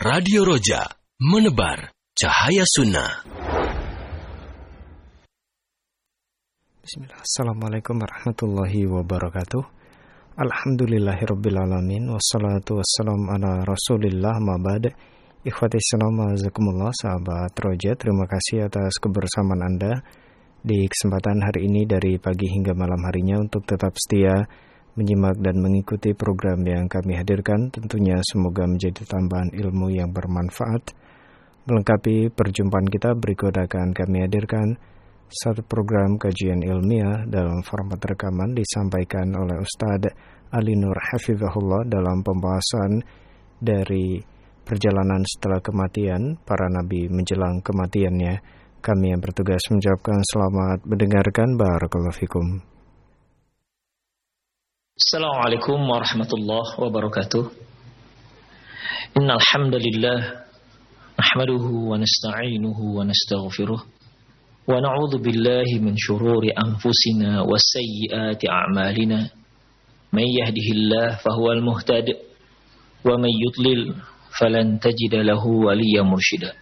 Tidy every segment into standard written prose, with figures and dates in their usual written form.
Radio Roja, menebar cahaya sunnah. Bismillah. Assalamualaikum warahmatullahi wabarakatuh. Alhamdulillahirrabbilalamin. Wassalatu wassalamu ala rasulillah ma'bad. Ikhwati salam azakumullah, sahabat Roja. Terima kasih atas kebersamaan Anda di kesempatan hari ini dari pagi hingga malam harinya untuk tetap setia menyimak dan mengikuti program yang kami hadirkan. Tentunya semoga menjadi tambahan ilmu yang bermanfaat. Melengkapi perjumpaan kita, berikut akan kami hadirkan satu program kajian ilmiah dalam format rekaman disampaikan oleh Ustadz Ali Nur Hafizahullah dalam pembahasan dari perjalanan setelah kematian, para nabi menjelang kematiannya. Kami yang bertugas mengucapkan selamat mendengarkan. Barakallahu fikum. Assalamualaikum warahmatullahi wabarakatuh. Innal hamdalillah nahmaduhu wa nasta'inuhu wa nastaghfiruh wa na'udzu billahi min shururi anfusina wa sayyiati a'malina. May yahdihillahu fahuwal muhtad wa may yudlil falan tajida lahu waliyyan mursyida.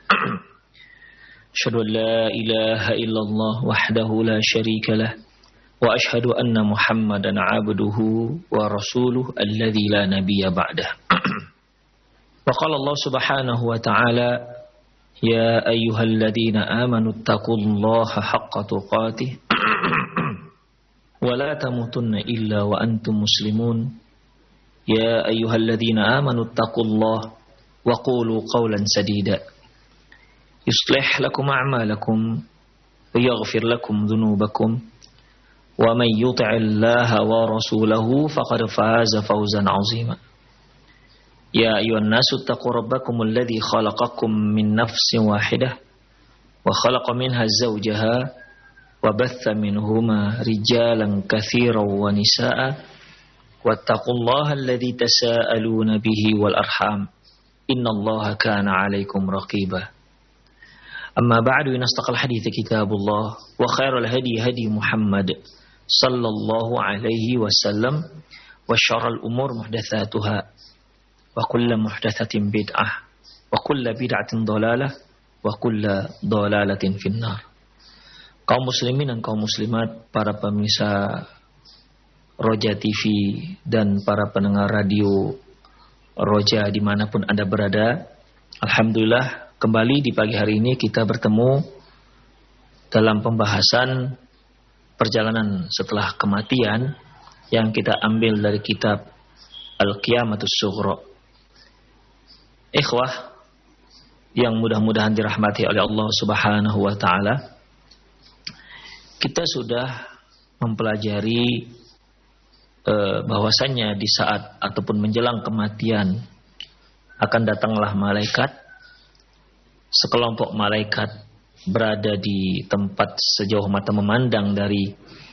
Asyhadu an la ilaha illallah wahdahu la syarika lah wa ashhadu anna Muhammadan abduhu wa rasuluh alladzi la nabiyya ba'dah. Wa qala Allah subhanahu wa ta'ala, ya ayyuhalladzina amanu taqullaha haqqa tuqatih wa la tamutunna illa wa antum muslimun. Ya ayyuhalladzina amanu taqullaha wa qulu qawlan sadida yuslih lakum a'malakum wa yaghfir lakum dhunubakum wa man yuti'illaha wa rasulahu faqad faza fawzan 'azima. Ya ayyuhan nasu taqu rabbakumul ladzi khalaqakum min nafsin wahidah wa khalaqa minha zawjaha wa batha minhuma rijalan katsiran wa nisaa'a wattaqullaha alladzi tasaaluna bihi wal arham innallaha kana 'alaikum raqiba. Amma ba'du, inastaqal hadithi kitabullah wa khairal hadi hadi Muhammad sallallahu alaihi wasallam wa syarrul umur muhdatsatuha wa kullu muhdatsatin bid'ah wa kullu bid'atin dhalalah wa kullu dhalalatin finnar. Kaum muslimin dan kaum muslimat, para pemirsa Roja TV dan para pendengar radio Roja dimanapun Anda berada, alhamdulillah kembali di pagi hari ini kita bertemu dalam pembahasan perjalanan setelah kematian yang kita ambil dari kitab Al-Qiyamatus Sughra. Ikhwah yang mudah-mudahan dirahmati oleh Allah Subhanahu wa taala, kita sudah mempelajari bahwasannya di saat ataupun menjelang kematian akan datanglah malaikat. Sekelompok malaikat berada di tempat sejauh mata memandang dari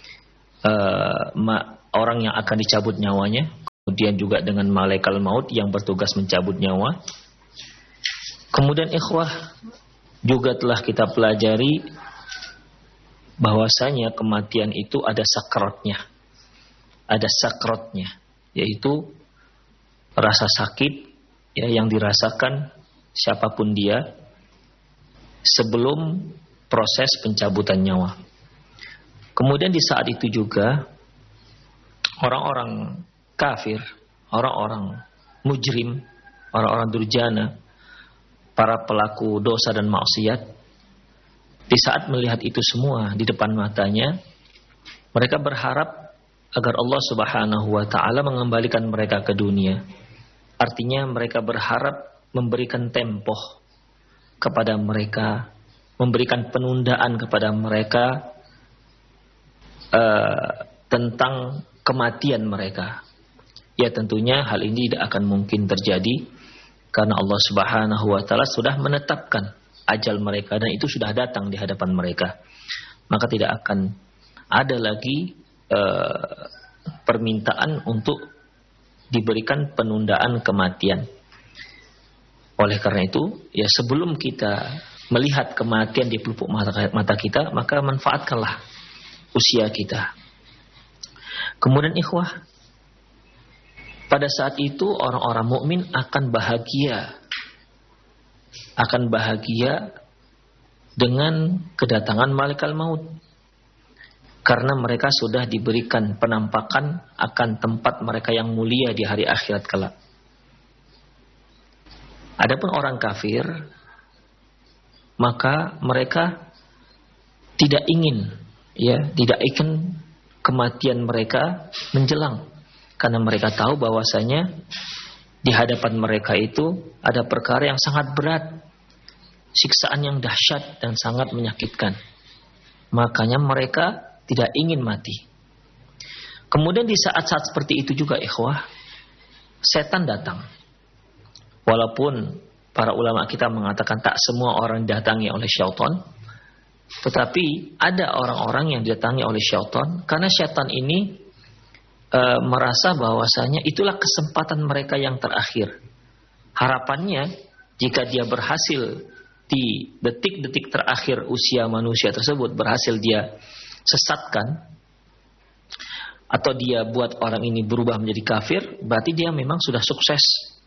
orang yang akan dicabut nyawanya, kemudian juga dengan malaikat maut yang bertugas mencabut nyawa. Kemudian ikhwah juga telah kita pelajari bahwasanya kematian itu ada sakratnya. Ada sakratnya, yaitu rasa sakit ya yang dirasakan siapapun dia sebelum proses pencabutan nyawa. Kemudian di saat itu juga orang-orang kafir, orang-orang mujrim, orang-orang durjana, para pelaku dosa dan maksiat, di saat melihat itu semua di depan matanya, mereka berharap agar Allah Subhanahu wa taala mengembalikan mereka ke dunia. Artinya mereka berharap memberikan tempoh kepada mereka, memberikan penundaan kepada mereka tentang kematian mereka. Ya tentunya hal ini tidak akan mungkin terjadi karena Allah Subhanahu wa taala sudah menetapkan ajal mereka dan itu sudah datang di hadapan mereka. Maka tidak akan ada lagi permintaan untuk diberikan penundaan kematian. Oleh karena itu, ya sebelum kita melihat kematian di pelupuk mata kita, maka manfaatkanlah usia kita. Kemudian ikhwah, pada saat itu orang-orang mukmin akan bahagia akan bahagia dengan kedatangan malaikat maut. Karena mereka sudah diberikan penampakan akan tempat mereka yang mulia di hari akhirat kelak. Adapun orang kafir, maka mereka tidak ingin kematian mereka menjelang. Karena mereka tahu bahwasanya di hadapan mereka itu ada perkara yang sangat berat, siksaan yang dahsyat dan sangat menyakitkan. Makanya mereka tidak ingin mati. Kemudian di saat-saat seperti itu juga ikhwah, setan datang. Walaupun para ulama kita mengatakan tak semua orang didatangi oleh syaitan, tetapi ada orang-orang yang didatangi oleh syaitan karena syaitan ini merasa bahwasanya itulah kesempatan mereka yang terakhir. Harapannya jika dia berhasil di detik-detik terakhir usia manusia tersebut, berhasil dia sesatkan atau dia buat orang ini berubah menjadi kafir, berarti dia memang sudah sukses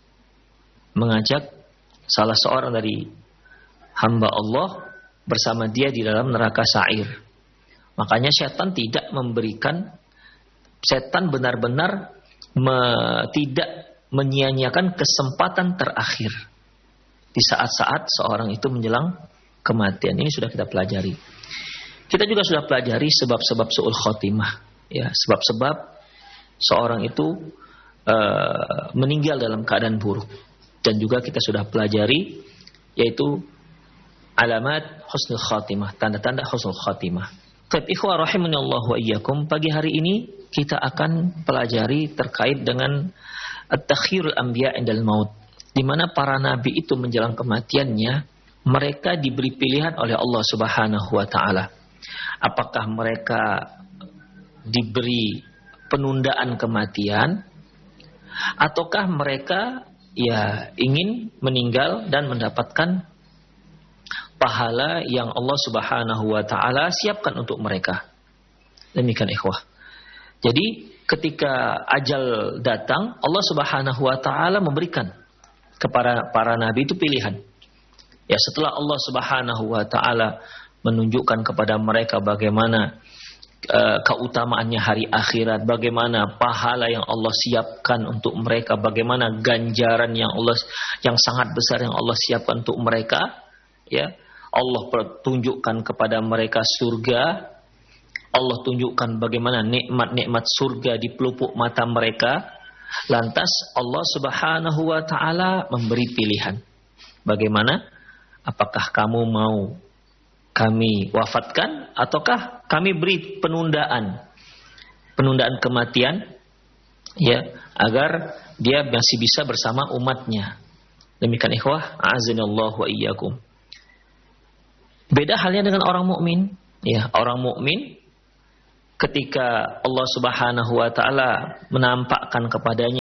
mengajak salah seorang dari hamba Allah bersama dia di dalam neraka sa'ir. Makanya setan tidak memberikan, setan benar-benar tidak menyia-nyiakan kesempatan terakhir di saat-saat seorang itu menjelang kematian. Ini sudah kita pelajari. Kita juga sudah pelajari sebab-sebab su'ul khotimah, ya, sebab-sebab seorang itu meninggal dalam keadaan buruk. Dan juga kita sudah pelajari yaitu alamat husnul khotimah, tanda-tanda husnul khotimah. Baik, ikhwah rahimani Allah wa iyyakum, pagi hari ini kita akan pelajari terkait dengan at-takhirul anbiya indal maut, di mana para nabi itu menjelang kematiannya mereka diberi pilihan oleh Allah Subhanahu wa taala. Apakah mereka diberi penundaan kematian ataukah mereka ingin meninggal dan mendapatkan pahala yang Allah Subhanahu wa taala siapkan untuk mereka. Demikian ikhwah. Jadi ketika ajal datang, Allah Subhanahu wa taala memberikan kepada para nabi itu pilihan. Ya, setelah Allah Subhanahu wa taala menunjukkan kepada mereka bagaimana keutamaannya hari akhirat, bagaimana pahala yang Allah siapkan untuk mereka, bagaimana ganjaran yang sangat besar yang Allah siapkan untuk mereka, ya. Allah tunjukkan kepada mereka surga. Allah tunjukkan bagaimana nikmat-nikmat surga di pelupuk mata mereka. Lantas Allah Subhanahu wa taala memberi pilihan. Bagaimana? Apakah kamu mau kami wafatkan ataukah kami beri penundaan kematian, ya, agar dia masih bisa bersama umatnya. Demikian ikhwah, a'azinallahu wa iyyakum. Beda halnya dengan orang mukmin, ya. Orang mukmin ketika Allah Subhanahu wa taala menampakkan kepadanya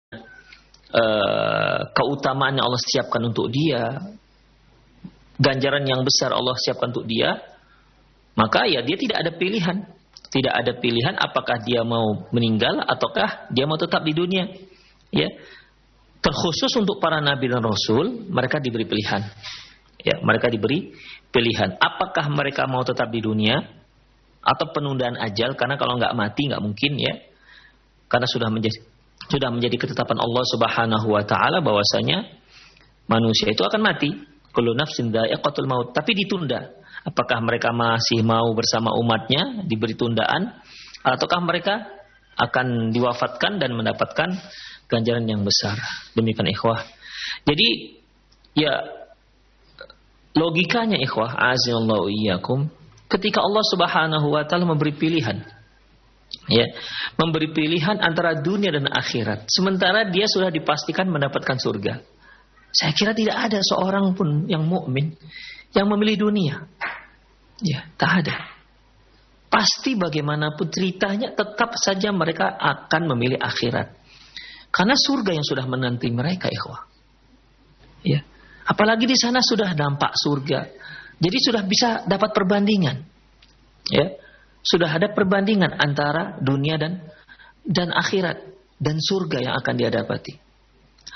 keutamaan yang Allah siapkan untuk dia, ganjaran yang besar Allah siapkan untuk dia, maka ya dia tidak ada pilihan. Tidak ada pilihan apakah dia mau meninggal ataukah dia mau tetap di dunia. Ya. Terkhusus untuk para nabi dan rasul, mereka diberi pilihan. Ya, mereka diberi pilihan. Apakah mereka mau tetap di dunia atau penundaan ajal, karena kalau nggak mati nggak mungkin, ya. Karena sudah menjadi ketetapan Allah Subhanahu wa taala bahwasanya manusia itu akan mati. Kullu nafsin dha'iqatul maut, tapi ditunda. Apakah mereka masih mau bersama umatnya diberi tundaan ataukah mereka akan diwafatkan dan mendapatkan ganjaran yang besar. Demikian ikhwah. Jadi ya logikanya ikhwah, azallahu iyyakum, ketika Allah Subhanahu wa taala memberi pilihan, ya, memberi pilihan antara dunia dan akhirat, sementara dia sudah dipastikan mendapatkan surga. Saya kira tidak ada seorang pun yang mukmin yang memilih dunia. Ya, tak ada. Pasti bagaimanapun ceritanya tetap saja mereka akan memilih akhirat. Karena surga yang sudah menanti mereka, ikhwah. Ya. Apalagi di sana sudah nampak surga. Jadi sudah bisa dapat perbandingan. Ya. Sudah ada perbandingan antara dunia dan akhirat dan surga yang akan dia dapati.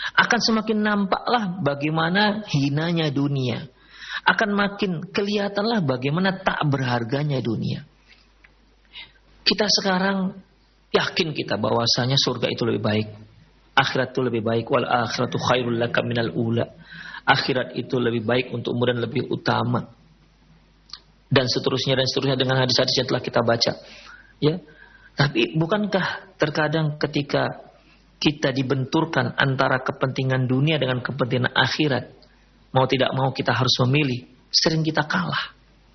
Akan semakin nampaklah bagaimana hinanya dunia. Akan makin kelihatanlah bagaimana tak berharganya dunia. Kita sekarang yakin kita bahwasanya surga itu lebih baik. Akhirat itu lebih baik. Wal akhiratu khairul laka minal ula. Akhirat itu lebih baik untukmu dan lebih utama. Dan seterusnya dengan hadis-hadis yang telah kita baca. Ya. Tapi bukankah terkadang ketika kita dibenturkan antara kepentingan dunia dengan kepentingan akhirat, mau tidak mau kita harus memilih, sering kita kalah.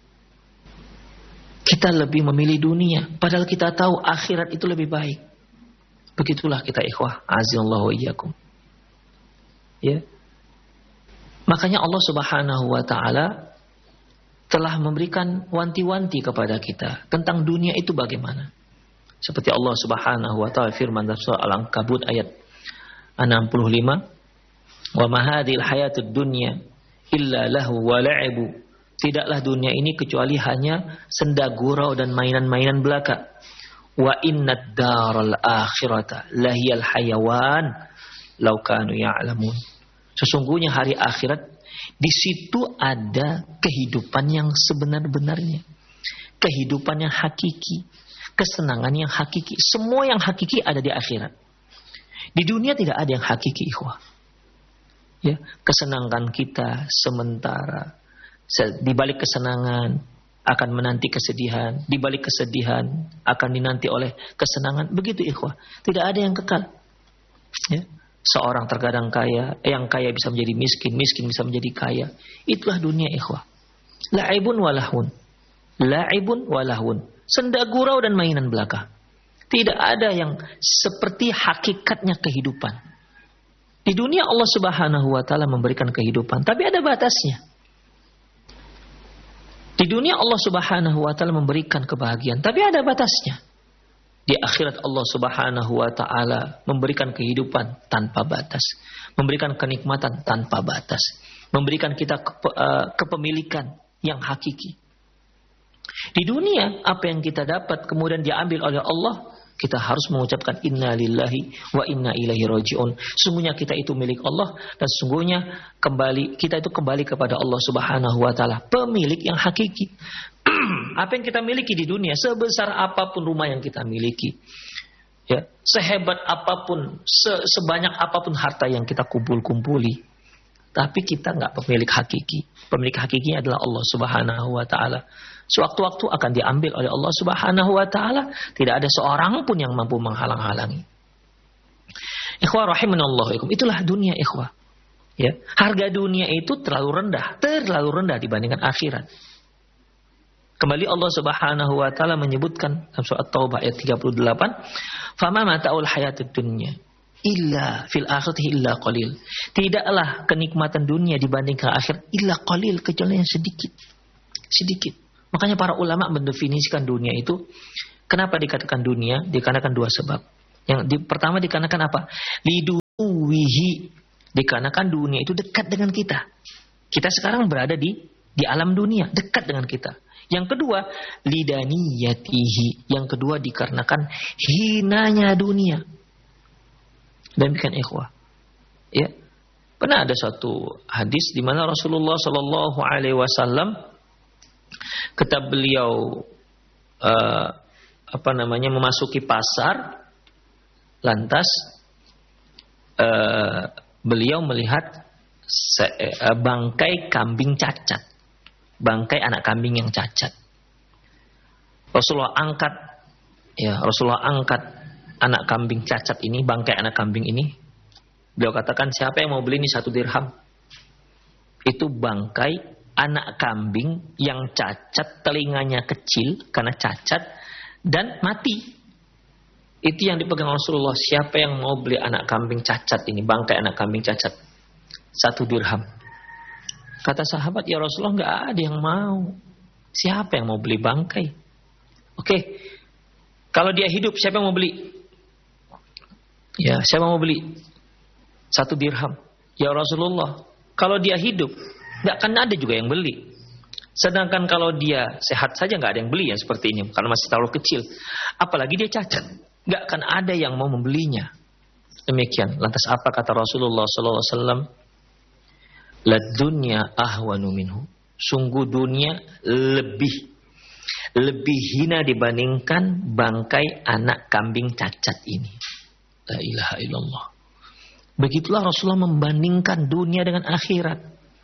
Kita lebih memilih dunia, padahal kita tahu akhirat itu lebih baik. Begitulah kita ikhwah, azallahu iyyakum. Ya. Makanya Allah Subhanahu wa taala telah memberikan wanti-wanti kepada kita tentang dunia itu bagaimana. Seperti Allah Subhanahu wa taala firman dalam surah Al-Ankabut ayat 65, "Wa ma hadhil hayatud dunya illa lahu wa la'ibu." Tidaklah dunia ini kecuali hanya senda gurau dan mainan-mainan belaka. Wa innad daral akhirata lahiyal hayawan law kanu ya'lamun. Sesungguhnya hari akhirat di situ ada kehidupan yang sebenar-benarnya. Kehidupan yang hakiki, kesenangan yang hakiki. Semua yang hakiki ada di akhirat. Di dunia tidak ada yang hakiki, ikhwah. Ya, kesenangan kita sementara. Di balik kesenangan akan menanti kesedihan, di balik kesedihan akan dinanti oleh kesenangan. Begitu ikhwah. Tidak ada yang kekal. Ya. Seorang terkadang kaya, yang kaya bisa menjadi miskin, miskin bisa menjadi kaya. Itulah dunia ikhwah. La'ibun walahun. La'ibun walahun. Senda gurau dan mainan belaka. Tidak ada yang seperti hakikatnya kehidupan. Di dunia Allah Subhanahu wa taala memberikan kehidupan, tapi ada batasnya. Di dunia Allah Subhanahu wa taala memberikan kebahagiaan, tapi ada batasnya. Di akhirat Allah Subhanahu wa taala memberikan kehidupan tanpa batas, memberikan kenikmatan tanpa batas, memberikan kita kepemilikan yang hakiki. Di dunia apa yang kita dapat kemudian diambil oleh Allah, kita harus mengucapkan inna lillahi wa inna ilaihi raji'un. Sungguhnya kita itu milik Allah dan sungguhnya kita itu kembali kepada Allah Subhanahu wa taala, pemilik yang hakiki. Apa yang kita miliki di dunia, sebesar apapun rumah yang kita miliki, ya, sehebat apapun, sebanyak apapun harta yang kita kumpuli, tapi kita nggak pemilik hakiki. Pemilik hakikinya adalah Allah Subhanahu wa taala. Sewaktu-waktu akan diambil oleh Allah Subhanahu wa taala, tidak ada seorang pun yang mampu menghalang-halangi. Ikhwah rahimanallahu ikum, itulah dunia ikhwah. Ya, harga dunia itu terlalu rendah dibandingkan akhirat. Kembali Allah Subhanahu wa taala menyebutkan dalam surah At-Taubah ayat 38, "Fama mata'ul hayatid dunya illa fil akhirati illa qalil." Tidaklah kenikmatan dunia dibandingkan akhirat illa qalil, kecuali yang sedikit. Makanya para ulama mendefinisikan dunia itu, kenapa dikatakan dunia? Dikarenakan dua sebab. Pertama dikarenakan apa? Liduwihi. Dikarenakan dunia itu dekat dengan kita. Kita sekarang berada di alam dunia, dekat dengan kita. Yang kedua, lidaniyatihi. Yang kedua dikarenakan hinanya dunia. Dan bikin ikhwah. Ya. Pernah ada suatu hadis di mana Rasulullah sallallahu alaihi wasallam ketika beliau memasuki pasar, lantas beliau melihat bangkai kambing cacat. Bangkai anak kambing yang cacat. Rasulullah angkat anak kambing cacat ini, bangkai anak kambing ini. Beliau katakan, siapa yang mau beli ini 1 dirham? Itu bangkai anak kambing yang cacat, telinganya kecil karena cacat dan mati. Itu yang dipegang Rasulullah. Siapa yang mau beli anak kambing cacat ini, bangkai anak kambing cacat? 1 dirham. Kata sahabat, ya Rasulullah, nggak ada yang mau. Siapa yang mau beli bangkai? Oke, kalau dia hidup, siapa yang mau beli? Ya, siapa yang mau beli? 1 dirham. Ya Rasulullah, kalau dia hidup, nggak akan ada juga yang beli. Sedangkan kalau dia sehat saja nggak ada yang beli yang seperti ini, karena masih terlalu kecil. Apalagi dia cacat, nggak akan ada yang mau membelinya. Demikian. Lantas apa kata Rasulullah SAW? La dunya ahwanu minhu. Sungguh dunia lebih hina dibandingkan bangkai anak kambing cacat ini. La ilaha illallah. Begitulah Rasulullah membandingkan dunia dengan akhirat.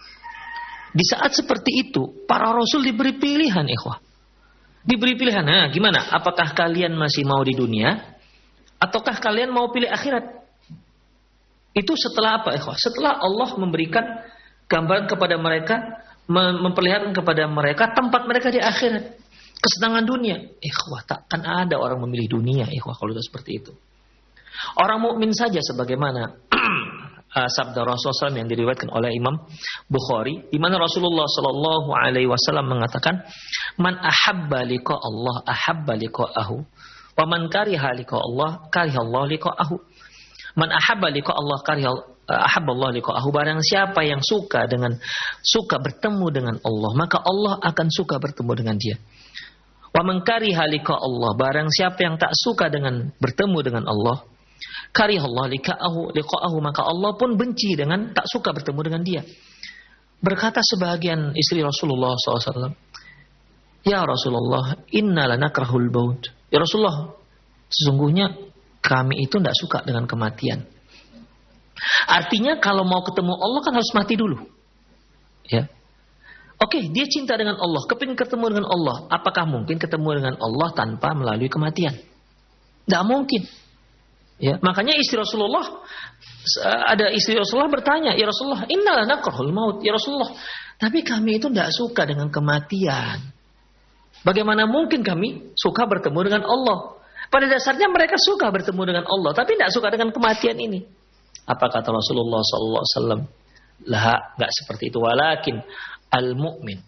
Di saat seperti itu, para Rasul diberi pilihan, ikhwah. Diberi pilihan, nah gimana? Apakah kalian masih mau di dunia? Ataukah kalian mau pilih akhirat? Itu setelah apa, ikhwah? Setelah Allah memberikan gambaran kepada mereka, memperlihatkan kepada mereka tempat mereka di akhirat. Kesenangan dunia. Ikhwah, takkan ada orang memilih dunia, ikhwah, kalau sudah seperti itu. Orang mukmin saja sebagaimana sabda Rasulullah SAW yang diriwayatkan oleh Imam Bukhari, di mana Rasulullah SAW mengatakan, "Man ahabba liqa Allah ahabba liqa'ahu, wa man kariha liqa Allah kariha Allah liqa'ahu." Man ahabba liqa Allah kariha ahabba Allah liqa'ahu. Barang siapa yang suka bertemu dengan Allah, maka Allah akan suka bertemu dengan dia. Wa man kariha liqa Allah. Barang siapa yang tak suka dengan bertemu dengan Allah, karihallahu liqa'ahu, maka Allah pun benci dengan tak suka bertemu dengan dia. Berkata sebagian istri Rasulullah SAW, "Ya Rasulullah, inna lanakrahul maut." Ya Rasulullah, sesungguhnya kami itu tidak suka dengan kematian. Artinya kalau mau ketemu Allah kan harus mati dulu. Ya. Oke, dia cinta dengan Allah, kepingin ketemu dengan Allah. Apakah mungkin ketemu dengan Allah tanpa melalui kematian? Tidak mungkin. Ya, makanya istri Rasulullah, ada istri Rasulullah bertanya, "Ya Rasulullah, inna lanakrahul maut." Ya Rasulullah, tapi kami itu tidak suka dengan kematian. Bagaimana mungkin kami suka bertemu dengan Allah? Pada dasarnya mereka suka bertemu dengan Allah, tapi tidak suka dengan kematian ini. Apa kata Rasulullah SAW? Lah, nggak seperti itu. Walakin al-mu'min.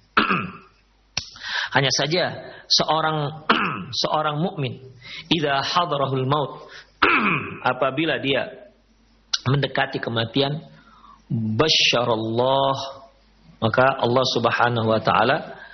Hanya saja seorang mukmin, idza hadarahul maut, apabila dia mendekati kematian, basyarallah, maka Allah Subhanahu wa taala,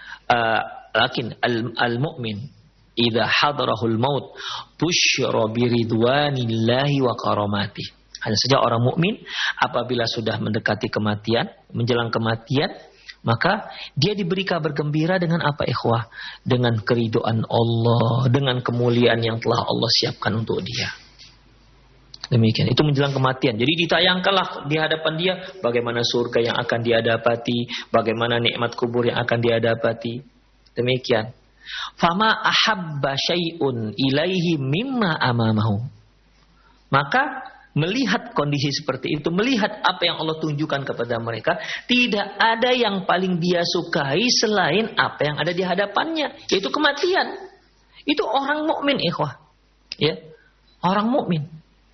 lakin al-mu'min idza hadarahul maut busyra biridwanillahi wa karamati. Hanya saja orang mukmin apabila sudah mendekati kematian, menjelang kematian, maka dia diberi kabar gembira dengan apa, ikhwah? Dengan keridhaan Allah, dengan kemuliaan yang telah Allah siapkan untuk dia. Demikian, itu menjelang kematian. Jadi ditayangkanlah di hadapan dia bagaimana surga yang akan dia dapati, bagaimana nikmat kubur yang akan dia dapati. Demikian. Fama ahabba syai'un ilaihi mimma amamahu. Maka melihat kondisi seperti itu, melihat apa yang Allah tunjukkan kepada mereka, tidak ada yang paling dia sukai selain apa yang ada di hadapannya, yaitu kematian. Itu orang mukmin, ikhwah. Ya, orang mukmin.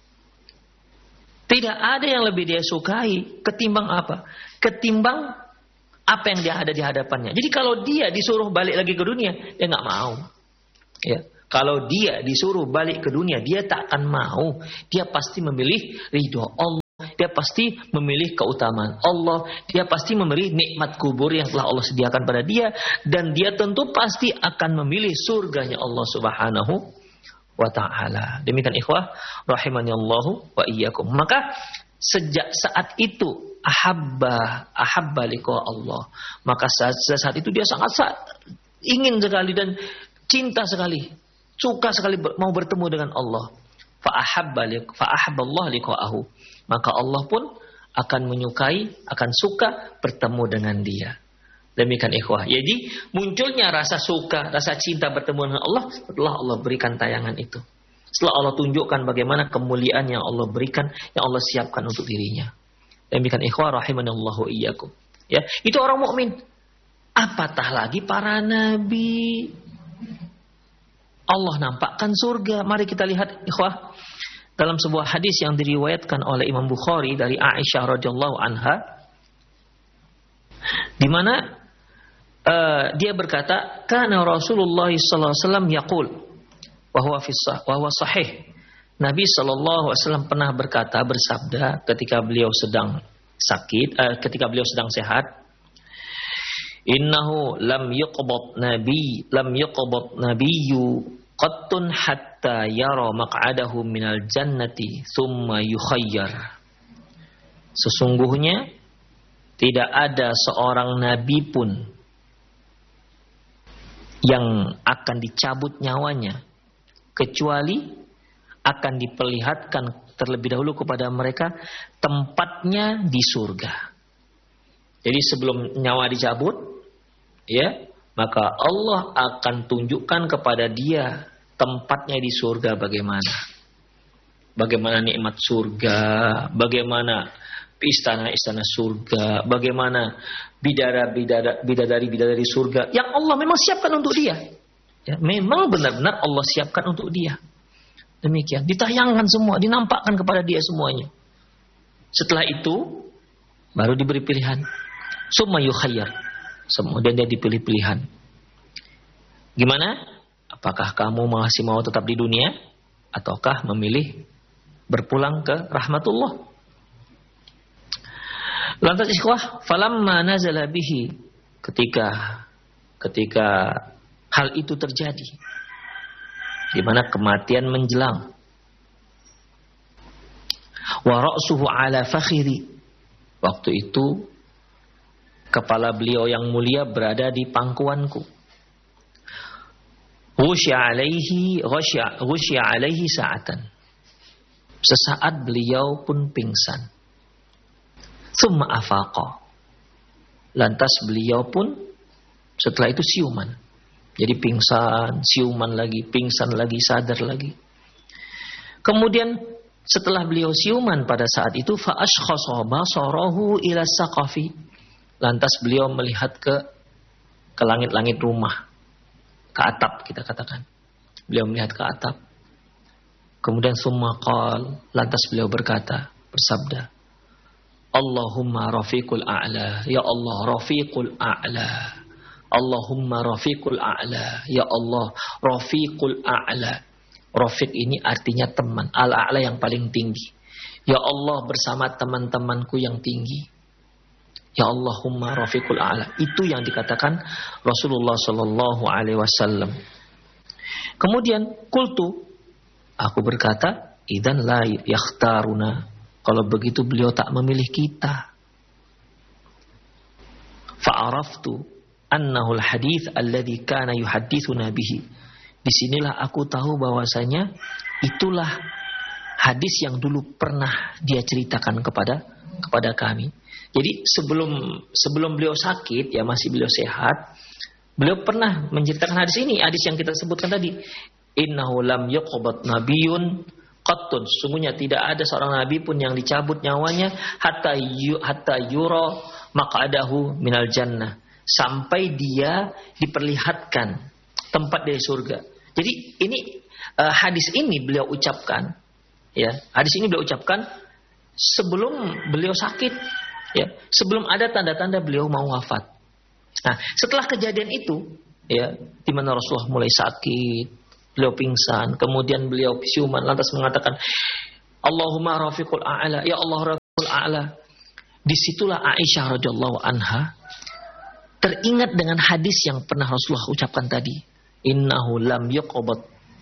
Tidak ada yang lebih dia sukai ketimbang apa? Ketimbang apa yang dia ada di hadapannya. Jadi kalau dia disuruh balik lagi ke dunia, dia nggak mau. Ya, kalau dia disuruh balik ke dunia, dia tak akan mau. Dia pasti memilih ridho Allah. Dia pasti memilih keutamaan Allah. Dia pasti memilih nikmat kubur yang telah Allah sediakan pada dia. Dan dia tentu pasti akan memilih surganya Allah Subhanahu wa ta'ala. Demikian ikhwah rahimanillahu wa iyyakum. Maka sejak saat itu ahabba liqa Allah. Maka saat itu dia sangat ingin sekali dan cinta sekali, suka sekali mau bertemu dengan Allah. Fa'ahabballah liqa'ahu. Maka Allah pun akan menyukai, akan suka bertemu dengan dia. Demikian ikhwah. Jadi munculnya rasa suka, rasa cinta bertemu dengan Allah setelah Allah berikan tayangan itu. Setelah Allah tunjukkan bagaimana kemuliaan yang Allah berikan, yang Allah siapkan untuk dirinya. Demikian ikhwah rahimanallahu iyyakum. Ya, itu orang mukmin. Apatah lagi para nabi. Allah nampakkan surga. Mari kita lihat ikhwah dalam sebuah hadis yang diriwayatkan oleh Imam Bukhari dari Aisyah radhiyallahu anha, di mana dia berkata, kana Rasulullah sallallahu alaihi wasallam yaqul wa huwa sahih. Nabi sallallahu alaihi wasallam pernah bersabda ketika beliau sedang sakit, ketika beliau sedang sehat, innahu lam yuqbad nabiyyu qattun hatta yara maq'adahu minal jannati thumma yukhayyar. Sesungguhnya tidak ada seorang nabi pun yang akan dicabut nyawanya kecuali akan diperlihatkan terlebih dahulu kepada mereka tempatnya di surga. Jadi sebelum nyawa dicabut, ya, maka Allah akan tunjukkan kepada dia tempatnya di surga bagaimana. Bagaimana nikmat surga, bagaimana istana-istana surga, bagaimana bidadari surga yang Allah memang siapkan untuk dia. Ya, memang benar-benar Allah siapkan untuk dia. Demikian, ditayangkan semua, dinampakkan kepada dia semuanya. Setelah itu baru diberi pilihan. Summa yukhayyar. Kemudian dia dipilih pilihan. Gimana? Apakah kamu masih mau tetap di dunia ataukah memilih berpulang ke rahmatullah? Lantas ikhwah, falamma nazala bihi, ketika hal itu terjadi, di mana kematian menjelang, wa ra'suhu ala fakhiri, waktu itu kepala beliau yang mulia berada di pangkuanku. Ghusya alaihi sa'atan. Sesaat beliau pun pingsan. Tsumma afaqa. Lantas beliau pun setelah itu siuman. Jadi pingsan, siuman lagi, pingsan lagi, sadar lagi. Kemudian setelah beliau siuman pada saat itu, fa ashkhasa basarahu ila saqafi. Lantas beliau melihat ke langit-langit rumah, ke atap kita katakan. Beliau melihat ke atap. Kemudian summa qal, lantas beliau berkata, bersabda, Allahumma rafiqul a'la, ya Allah rafiqul a'la. Allahumma rafiqul a'la, ya Allah rafiqul a'la. Rafiq ini artinya teman, al-a'la yang paling tinggi. Ya Allah bersama teman-temanku yang tinggi. Ya Allahumma rafiqul a'la. Itu yang dikatakan Rasulullah sallallahu alaihi wasallam. Kemudian qultu, aku berkata, idzan la yakhtaruna. Kalau begitu beliau tak memilih kita. Fa'araftu annahu al-hadits alladhi kana yuhaddithuna bihi. Disinilah aku tahu bahwasanya itulah hadis yang dulu pernah dia ceritakan kepada kami. Jadi sebelum beliau sakit, ya masih beliau sehat, beliau pernah menceritakan hadis ini, hadis yang kita sebutkan tadi. Innahu lam yuqbad nabiyyun qattun. Sungguhnya tidak ada seorang nabi pun yang dicabut nyawanya hatta yura maq'adahu minal jannah, sampai dia diperlihatkan tempat dari surga. Jadi ini hadis ini beliau ucapkan, ya. Hadis ini beliau ucapkan sebelum beliau sakit, ya. Sebelum ada tanda-tanda beliau mau wafat. Nah, setelah kejadian itu, ya, di mana Rasulullah mulai sakit, beliau pingsan, kemudian beliau siuman, lantas mengatakan, Allahumma rafiqul a'la, ya Allah rafiqul a'la. Disitulah Aisyah radhiyallahu anha teringat dengan hadis yang pernah Rasulullah ucapkan tadi. Innahu lam yuqbad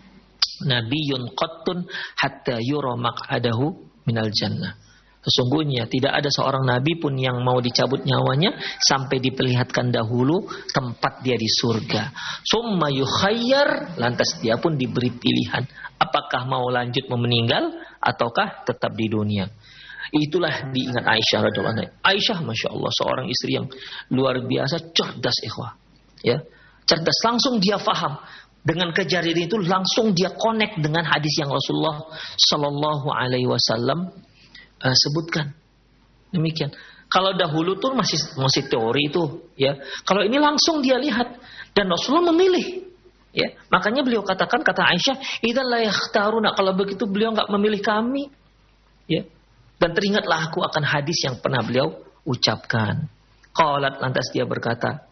nabiyyun qattun hatta yura maq'adahu minal jannah. Sesungguhnya tidak ada seorang nabi pun yang mau dicabut nyawanya sampai diperlihatkan dahulu tempat dia di surga. Summa yukhayyar, lantas dia pun diberi pilihan, apakah mau lanjut meninggal ataukah tetap di dunia. Itulah diingat Aisyah radhiyallahu anha. Aisyah Masya Allah seorang istri yang luar biasa cerdas ikhwah, ya, cerdas, langsung dia faham. Dengan kejadian itu langsung dia connect dengan hadis yang Rasulullah Sallallahu Alaihi Wasallam sebutkan. Demikian. Kalau dahulu tuh masih teori itu, ya. Kalau ini langsung dia lihat dan Rasulullah memilih, ya. Makanya beliau katakan, kata Aisyah, idzan la yakhtaruna, kalau begitu beliau enggak memilih kami, ya. Dan teringatlah aku akan hadis yang pernah beliau ucapkan. Qalat, lantas dia berkata,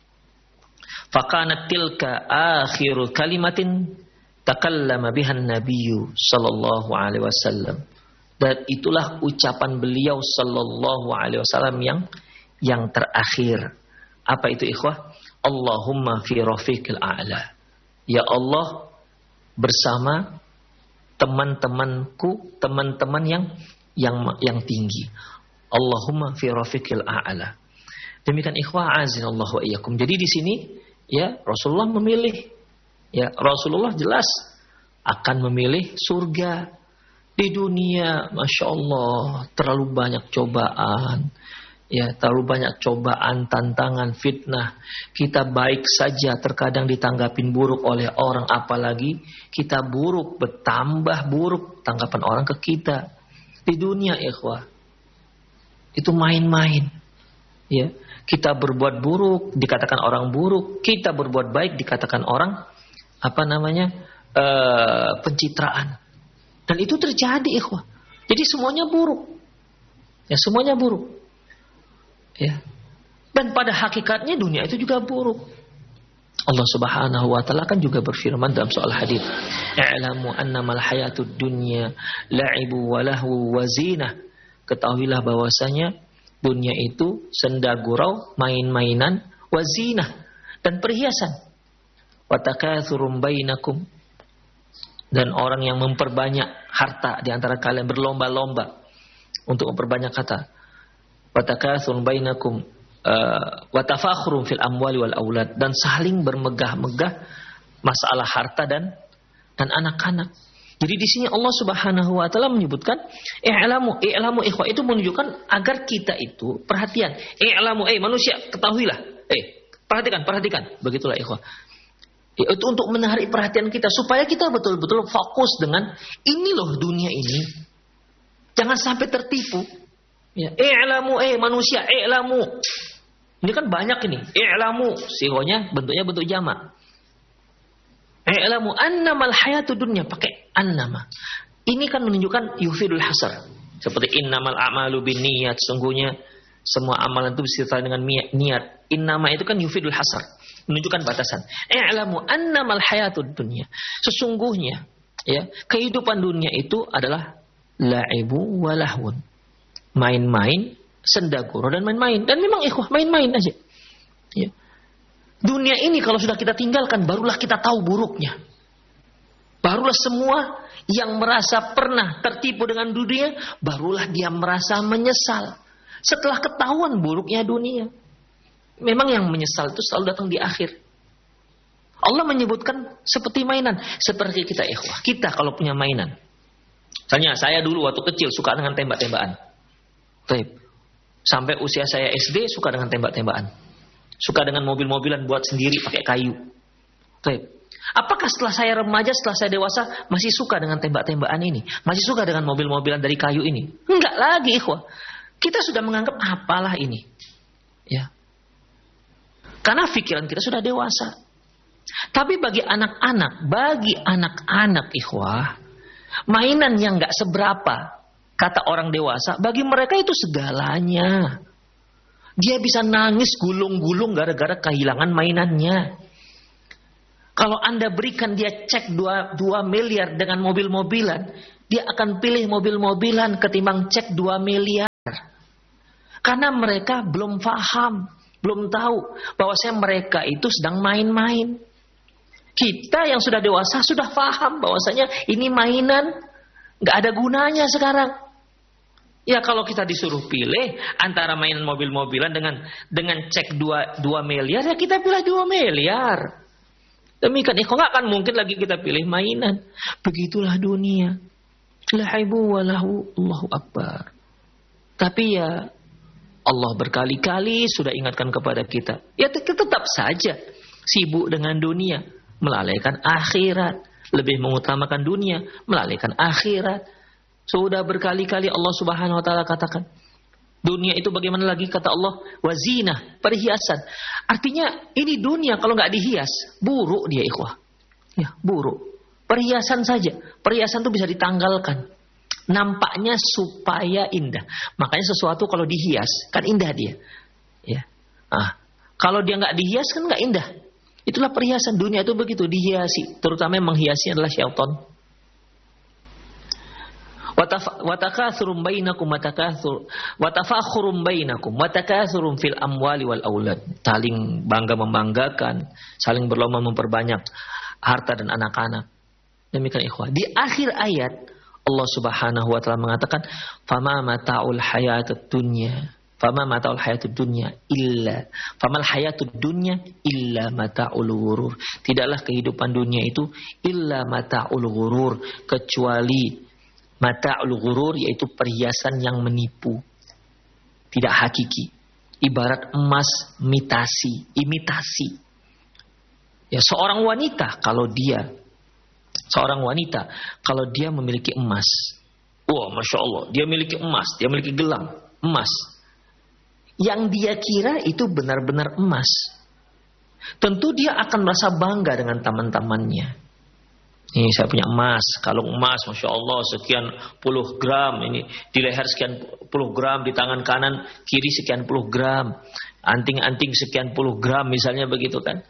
faqanat tilka akhirul kalimatin takallama bihan nabiyyu sallallahu alaihi wasallam. Dan itulah ucapan beliau sallallahu alaihi wasallam yang terakhir. Apa itu ikhwah? Allahumma fi rafiqil a'la. Ya Allah, bersama teman-temanku, teman-teman yang tinggi. Allahumma fi rafiqil a'la. Demikian ikhwah azinallahu wa iyyakum. Jadi di sini ya Rasulullah memilih, ya Rasulullah jelas akan memilih surga. Di dunia Masya Allah terlalu banyak cobaan, ya terlalu banyak cobaan, tantangan, fitnah. Kita baik saja terkadang ditanggapin buruk oleh orang, apalagi kita buruk, bertambah buruk tanggapan orang ke kita. Di dunia ikhwah itu main-main, ya. Kita berbuat buruk dikatakan orang buruk, kita berbuat baik dikatakan orang pencitraan. Dan itu terjadi ikhwah. Jadi semuanya buruk. Ya, semuanya buruk. Ya. Dan pada hakikatnya dunia itu juga buruk. Allah Subhanahu wa taala kan juga berfirman dalam soal hadis, "I'lamu annamal hayatud dunya la'ibu wa lahu wa zinah." Ketahuilah bahwasanya dunia itu senda gurau, main-mainan, wa zinah, dan perhiasan. Wa takatsurum bainakum, dan orang yang memperbanyak harta di antara kalian, berlomba-lomba untuk memperbanyak harta. Wa takatsurun bainakum wa tafakhurum fil amwali wal aulad, dan saling bermegah-megah masalah harta dan anak-anak. Jadi di sini Allah Subhanahu wa taala menyebutkan i'lamu ikhwah, itu menunjukkan agar kita itu perhatian. I'lamu manusia, ketahuilah. Perhatikan. Begitulah ikhwah. Itu untuk menarik perhatian kita supaya kita betul-betul fokus dengan ini loh dunia ini. Jangan sampai tertipu. Ya, i'lamu manusia, i'lamu. Ini kan banyak ini. I'lamu sigonya bentuknya bentuk jamak. I'lamu annamal hayatud dunya, pakai annama. Ini kan menunjukkan yufidul hasar. Seperti innamal a'malu binniyat, sungguhnya semua amalan itu disertai dengan niat. Innama itu kan yufidul hasar, menunjukkan batasan. I'lamu annamal hayatud dunya. Sesungguhnya ya, kehidupan dunia itu adalah la'ibu wa lahwun. Main-main, senda gurau dan main-main. Dan memang ikhwah main-main aja. Ya. Dunia ini kalau sudah kita tinggalkan, barulah kita tahu buruknya. Barulah semua yang merasa pernah tertipu dengan dunia, barulah dia merasa menyesal setelah ketahuan buruknya dunia. Memang yang menyesal itu selalu datang di akhir. Allah menyebutkan seperti mainan. Seperti kita ikhwah. Kita kalau punya mainan. Misalnya saya dulu waktu kecil suka dengan tembak-tembakan. Sampai usia saya SD suka dengan tembak-tembakan. Suka dengan mobil-mobilan buat sendiri pakai kayu. Apakah setelah saya remaja, setelah saya dewasa masih suka dengan tembak-tembakan ini? Masih suka dengan mobil-mobilan dari kayu ini? Enggak lagi ikhwah. Kita sudah menganggap apalah ini. Ya. Karena pikiran kita sudah dewasa. Tapi bagi anak-anak ikhwah, mainan yang enggak seberapa, kata orang dewasa, bagi mereka itu segalanya. Dia bisa nangis gulung-gulung gara-gara kehilangan mainannya. Kalau Anda berikan dia cek 2 miliar dengan mobil-mobilan, dia akan pilih mobil-mobilan ketimbang cek 2 miliar. Karena mereka belum paham, belum tahu bahwasanya mereka itu sedang main-main. Kita yang sudah dewasa sudah paham bahwasanya ini mainan, nggak ada gunanya sekarang. Ya kalau kita disuruh pilih antara mainan mobil-mobilan dengan cek 2 miliar, ya kita pilih 2 miliar. Demikian nggak akan mungkin lagi kita pilih mainan. Begitulah dunia. La'ibu wa lahu, Allahu Akbar. Tapi ya Allah berkali-kali sudah ingatkan kepada kita. Ya tetap saja sibuk dengan dunia, melalaikan akhirat. Lebih mengutamakan dunia, melalaikan akhirat. Sudah berkali-kali Allah Subhanahu wa taala katakan, dunia itu bagaimana lagi, kata Allah, wazinah, perhiasan. Artinya ini dunia kalau nggak dihias, buruk dia ikhwah. Ya, buruk. Perhiasan saja. Perhiasan itu bisa ditanggalkan. Nampaknya supaya indah. Makanya sesuatu kalau dihias kan indah dia. Ya. Kalau dia nggak dihias kan nggak indah. Itulah perhiasan. Dunia itu begitu, dihiasi. Terutama yang menghiasi adalah syaitan. Watakathurum bainakum watafakhurum bainakum watakathurum fil amwali wal aulad. Saling bangga membanggakan, saling berlomba memperbanyak harta dan anak-anak. Demikian ikhwah. Di akhir ayat Allah Subhanahu wa taala mengatakan, "Fama mata'ul hayatud dunya." Fama mata'ul hayatud dunya illa. Famal hayatud dunya illa mata'ul ghurur. Tidaklah kehidupan dunia itu illa mata'ul ghurur, kecuali mata'ul ghurur, yaitu perhiasan yang menipu. Tidak hakiki. Ibarat emas imitasi. Ya, seorang wanita kalau dia memiliki emas, wah, masya Allah, dia memiliki emas, dia memiliki gelang emas, yang dia kira itu benar-benar emas, tentu dia akan merasa bangga dengan teman-temannya. Ini saya punya emas, kalung emas, masya Allah, sekian puluh gram, ini di leher sekian puluh gram, di tangan kanan kiri sekian puluh gram, anting-anting sekian puluh gram, misalnya begitu kan.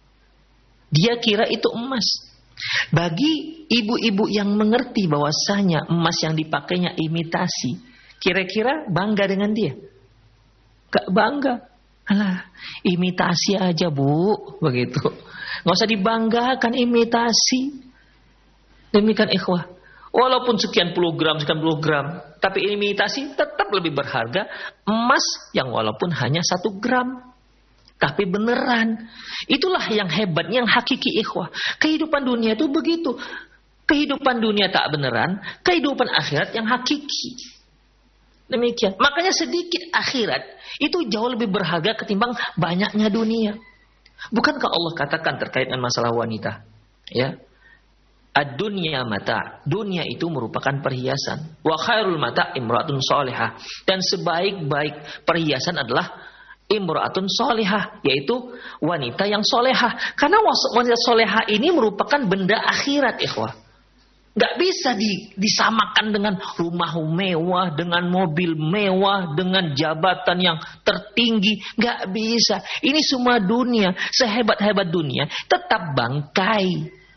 Dia kira itu emas. Bagi ibu-ibu yang mengerti bahwasanya emas yang dipakainya imitasi, kira-kira bangga dengan dia? Gak bangga. Alah, imitasi aja bu, begitu. Gak usah dibanggakan imitasi. Demikian ikhwah. Walaupun sekian puluh gram, tapi imitasi tetap lebih berharga emas yang walaupun hanya 1 gram. Tapi beneran. Itulah yang hebat, yang hakiki ikhwah. Kehidupan dunia itu begitu. Kehidupan dunia tak beneran, kehidupan akhirat yang hakiki. Demikian. Makanya sedikit akhirat itu jauh lebih berharga ketimbang banyaknya dunia. Bukankah Allah katakan terkait dengan masalah wanita? Ya. Ad-dunya mata. Dunia itu merupakan perhiasan. Wa khairul mata imra'atun sholihah. Dan sebaik-baik perhiasan adalah imra'atun sholihah, yaitu wanita yang solehah. Karena wanita solehah ini merupakan benda akhirat, ikhwah. Gak bisa disamakan dengan rumah mewah, dengan mobil mewah, dengan jabatan yang tertinggi. Gak bisa. Ini semua dunia, sehebat-hebat dunia, tetap bangkai.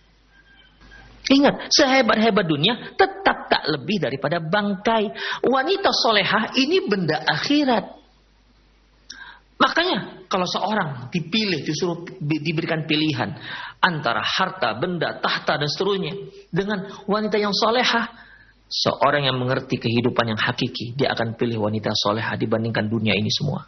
Ingat, sehebat-hebat dunia, tetap tak lebih daripada bangkai. Wanita solehah ini benda akhirat. Makanya kalau seorang dipilih, diberikan pilihan antara harta, benda, tahta dan seterusnya dengan wanita yang solehah, seorang yang mengerti kehidupan yang hakiki, dia akan pilih wanita solehah dibandingkan dunia ini semua.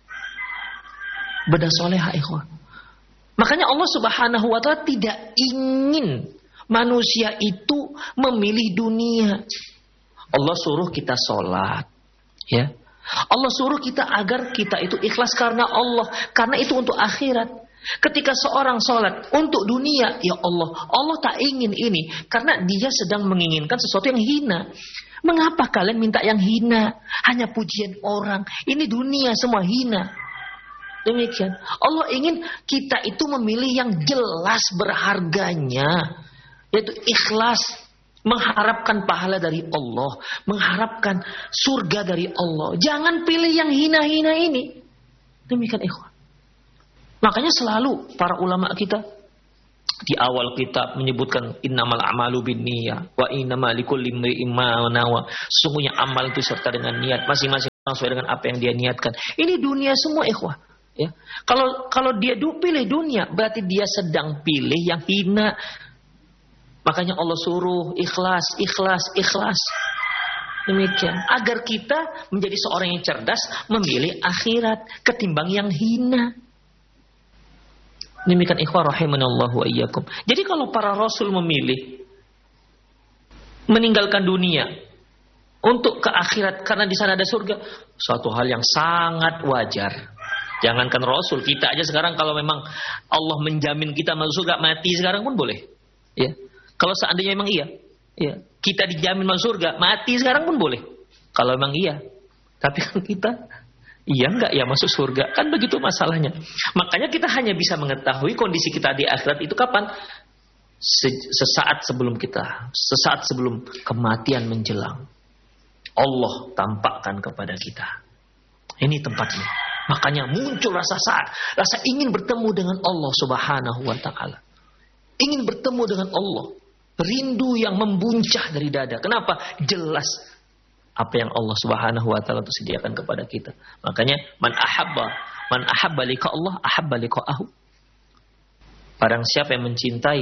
Benda solehah, ikhwan. Makanya Allah Subhanahu wa taala tidak ingin manusia itu memilih dunia. Allah suruh kita sholat, ya. Allah suruh kita agar kita itu ikhlas karena Allah. Karena itu untuk akhirat. Ketika seorang sholat untuk dunia, ya Allah tak ingin ini. Karena dia sedang menginginkan sesuatu yang hina. Mengapa kalian minta yang hina? Hanya pujian orang. Ini dunia semua hina. Demikian. Allah ingin kita itu memilih yang jelas berharganya. Yaitu ikhlas. Mengharapkan pahala dari Allah. Mengharapkan surga dari Allah. Jangan pilih yang hina-hina ini. Demikian ikhwan. Makanya selalu para ulama kita di awal kitab menyebutkan innamal a'malu binniyah wa innamal likulli imri'in ma nawa. Sungguhnya amal itu serta dengan niat. Masing-masing sesuai dengan apa yang dia niatkan. Ini dunia semua ikhwan. Ya. Kalau dia pilih dunia, berarti dia sedang pilih yang hina. Makanya Allah suruh ikhlas. Demikian. Agar kita menjadi seorang yang cerdas, memilih akhirat ketimbang yang hina. Demikian ikhwah rahimanallahu wa iyyakum. Jadi kalau para rasul memilih meninggalkan dunia untuk ke akhirat karena di sana ada surga, suatu hal yang sangat wajar. Jangankan rasul, kita aja sekarang kalau memang Allah menjamin kita masuk surga, mati sekarang pun boleh. Ya. Kalau seandainya memang iya, ya, kita dijamin masuk surga, mati sekarang pun boleh. Kalau memang iya. Tapi kan kita, iya enggak ya masuk surga? Kan begitu masalahnya. Makanya kita hanya bisa mengetahui kondisi kita di akhirat itu kapan? Sesaat sebelum kematian menjelang. Allah tampakkan kepada kita. Ini tempatnya. Makanya muncul rasa ingin bertemu dengan Allah Subhanahu wa taala. Ingin bertemu dengan Allah. Rindu yang membuncah dari dada. Kenapa? Jelas apa yang Allah Subhanahu wa taala sediakan kepada kita. Makanya man ahabba liqa Allah ahabba liqa'ahu. Barang siapa yang mencintai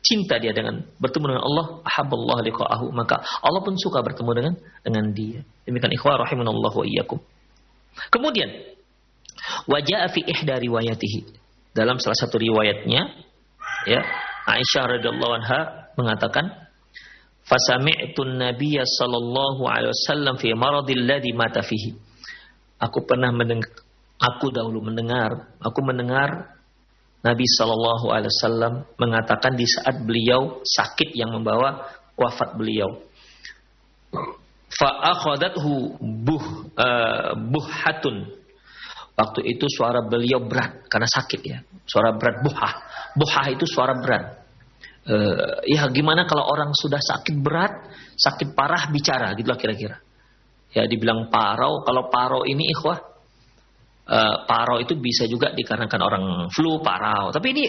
cinta dia dengan bertemu dengan Allah, ahabballahu liqa'ahu, maka Allah pun suka bertemu dengan dia. Demikian ikhwah rahimanallahu wa iyyakum. Kemudian wajaa fi ihda riwayatihi, dalam salah satu riwayatnya, ya, Aisyah radhiyallahu anha mengatakan, fasami'tun nabiyya sallallahu alaihi wasallam fi maradil ladzi mata fihi. Aku dahulu mendengar Nabi sallallahu alaihi wasallam mengatakan di saat beliau sakit yang membawa wafat beliau. Fa akhadathu buhatun. Waktu itu suara beliau berat karena sakit ya. Suara berat, buhah. Buhah itu suara berat. Ya gimana kalau orang sudah sakit berat, sakit parah bicara, gitulah kira-kira. Ya dibilang parau. Kalau parau ini ikhwah, parau itu bisa juga dikarenakan orang flu, parau. Tapi ini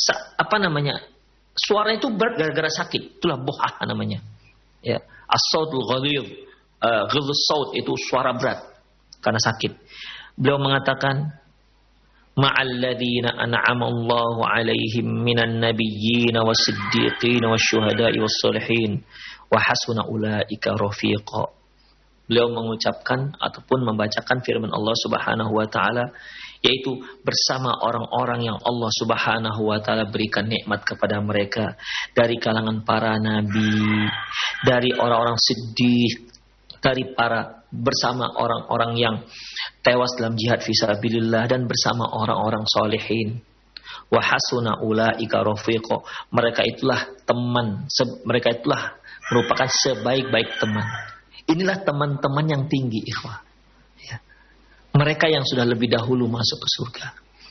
suara itu berat gara-gara sakit. Itulah buhah namanya. Ya, as-sautul ghalidh, ghilz saut itu suara berat karena sakit. Beliau mengatakan, ma'alladzina an'ama Allahu 'alaihim minan nabiyyin was-siddiqin wasyuhada'i was-shalihin wa hasuna ulaika rafiqa. Beliau mengucapkan ataupun membacakan firman Allah Subhanahu wa taala, yaitu bersama orang-orang yang Allah Subhanahu wa taala berikan nikmat kepada mereka dari kalangan para nabi, dari orang-orang siddiq, dari bersama orang-orang yang tewas dalam jihad fisabilillah, dan bersama orang-orang solehin. Wa hasuna ulaika rafiqa. Mereka itulah teman, mereka itulah merupakan sebaik-baik teman. Inilah teman-teman yang tinggi, ikhwah. Ya. Mereka yang sudah lebih dahulu masuk ke surga.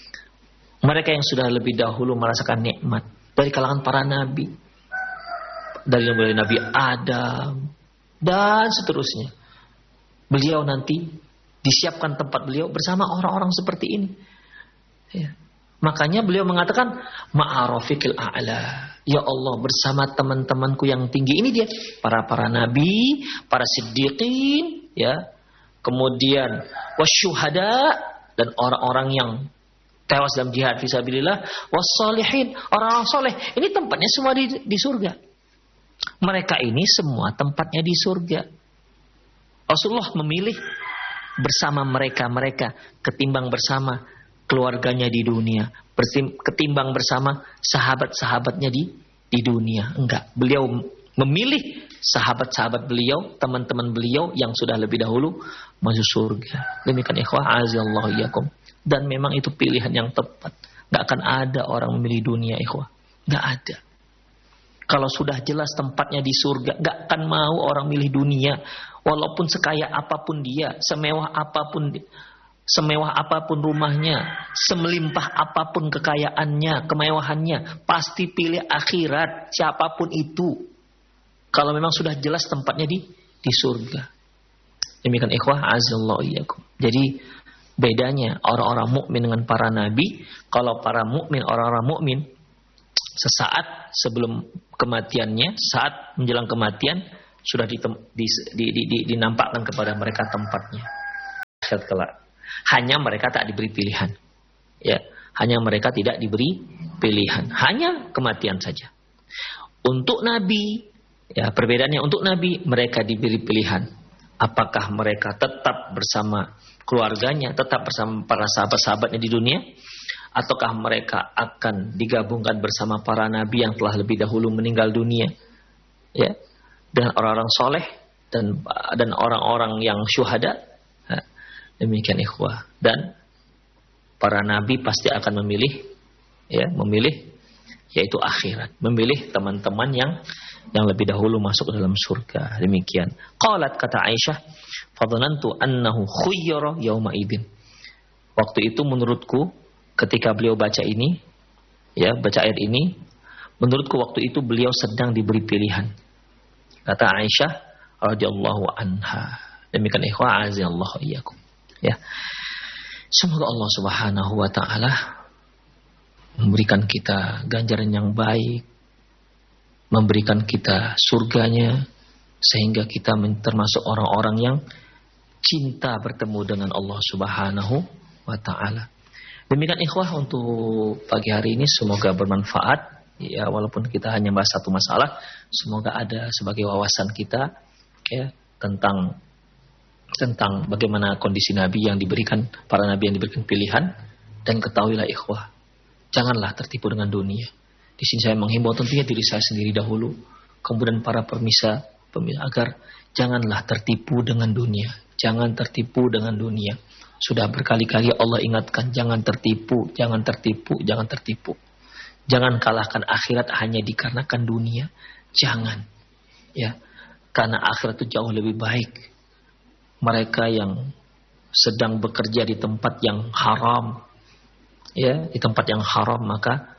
Mereka yang sudah lebih dahulu merasakan nikmat dari kalangan para nabi. Dari Nabi Adam dan seterusnya. Beliau nanti disiapkan tempat beliau bersama orang-orang seperti ini. Ya. Makanya beliau mengatakan ma'arafiqil a'la. Ya Allah, bersama teman-temanku yang tinggi. Ini dia para nabi, para siddiqin, ya. Kemudian wasyuhada, dan orang-orang yang tewas dalam jihad fisabilillah, wassalihin, orang-orang soleh. Ini tempatnya semua di surga. Mereka ini semua tempatnya di surga. Rasulullah memilih bersama mereka ketimbang bersama keluarganya di dunia, ketimbang bersama sahabat-sahabatnya di dunia. Enggak, beliau memilih sahabat-sahabat beliau, teman-teman beliau yang sudah lebih dahulu masuk surga. Demikian ikhwah azallahu iyyakum. Dan memang itu pilihan yang tepat. Enggak akan ada orang memilih dunia, ikhwah. Enggak ada. Kalau sudah jelas tempatnya di surga, enggak akan mau orang milih dunia. Walaupun sekaya apapun dia, semewah apapun rumahnya, semelimpah apapun kekayaannya, kemewahannya, pasti pilih akhirat siapapun itu. Kalau memang sudah jelas tempatnya di surga. Demikian ikhwah azallahu iyyakum. Jadi bedanya orang-orang mukmin dengan para nabi, kalau para mukmin, orang-orang mukmin sesaat sebelum kematiannya, saat menjelang kematian sudah dinampakkan kepada mereka tempatnya. Hanya mereka tak diberi pilihan. Ya, hanya mereka tidak diberi pilihan. Hanya kematian saja. Untuk nabi, ya perbedaannya, untuk nabi mereka diberi pilihan. Apakah mereka tetap bersama keluarganya, tetap bersama para sahabat-sahabatnya di dunia, ataukah mereka akan digabungkan bersama para nabi yang telah lebih dahulu meninggal dunia, ya, dengan orang-orang soleh dan orang-orang yang syuhada. Demikian ikhwah. Dan para nabi pasti akan memilih yaitu akhirat, memilih teman-teman yang lebih dahulu masuk ke dalam surga. Demikian. Qalat, kata Aisyah, fadhanantu annahu khuyyira yauma idin. Waktu itu menurutku, ketika beliau baca ini, ya, baca ayat ini, menurutku waktu itu beliau sedang diberi pilihan. Kata Aisyah radhiyallahu anha. Demikian ikhwah azallahu iyyakum. Ya. Semoga Allah Subhanahu wa taala memberikan kita ganjaran yang baik, memberikan kita surganya, sehingga kita termasuk orang-orang yang cinta bertemu dengan Allah Subhanahu wa taala. Demikian ikhwah untuk pagi hari ini, semoga bermanfaat, Ya, walaupun kita hanya bahas satu masalah, semoga ada sebagai wawasan kita ya tentang bagaimana kondisi Nabi yang diberikan, para Nabi yang diberikan pilihan. Dan ketahuilah ikhwah, janganlah tertipu dengan dunia. Di sini saya menghimbau tentunya diri saya sendiri dahulu, kemudian para pemirsa agar janganlah tertipu dengan dunia. Jangan tertipu dengan dunia. Sudah berkali-kali Allah ingatkan, jangan tertipu, jangan tertipu, jangan tertipu. Jangan kalahkan akhirat hanya dikarenakan dunia. Jangan. Ya, karena akhirat itu jauh lebih baik. Mereka yang sedang bekerja di tempat yang haram, ya, di tempat yang haram, maka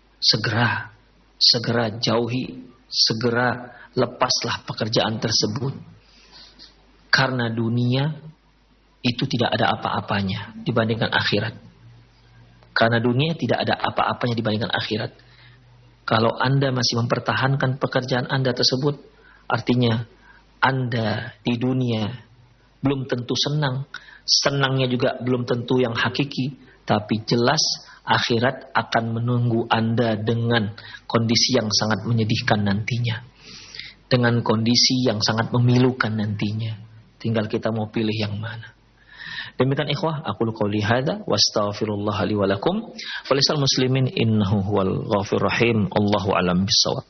segera jauhi, segera lepaslah pekerjaan tersebut. Karena dunia itu tidak ada apa-apanya dibandingkan akhirat. Karena dunia tidak ada apa-apanya dibandingkan akhirat. Kalau Anda masih mempertahankan pekerjaan Anda tersebut, artinya Anda di dunia belum tentu senang. Senangnya juga belum tentu yang hakiki. Tapi jelas akhirat akan menunggu Anda dengan kondisi yang sangat menyedihkan nantinya. Dengan kondisi yang sangat memilukan nantinya. Tinggal kita mau pilih yang mana. Demikian ikhwah, aku qouli hadza wa astaghfirullah li wa lakum wa lisal muslimin innahu huwal ghafurur rahim. Allahu a'lam bissawab.